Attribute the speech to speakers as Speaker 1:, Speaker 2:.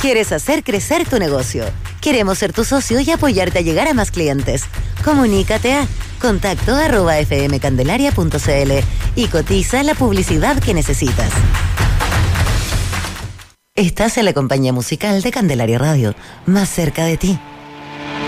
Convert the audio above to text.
Speaker 1: ¿Quieres hacer crecer tu negocio? Queremos ser tu socio y apoyarte a llegar a más clientes. Comunícate a contacto@fmcandelaria.cl y cotiza la publicidad que necesitas. Estás en la compañía musical de Candelaria Radio, más cerca de ti.